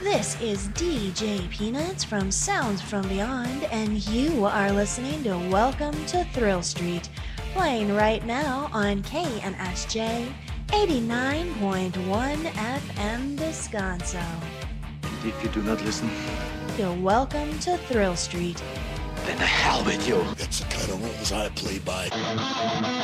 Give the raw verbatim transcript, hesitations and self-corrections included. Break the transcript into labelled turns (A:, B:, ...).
A: This is D J Peanuts from Sounds from Beyond, and you are listening to Welcome to Thrill Street, playing right now on K N S J eighty-nine point one F M Descanso.
B: And if you do not listen,
A: to Welcome to Thrill Street,
B: then the hell with you.
C: That's the kind of rules I play by.